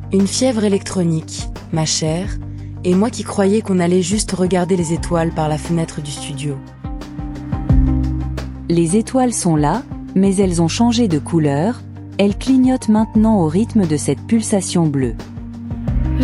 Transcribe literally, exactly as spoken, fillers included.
Une fièvre électronique, ma chère, et moi qui croyais qu'on allait juste regarder les étoiles par la fenêtre du studio. Les étoiles sont là, mais elles ont changé de couleur, elles clignotent maintenant au rythme de cette pulsation bleue.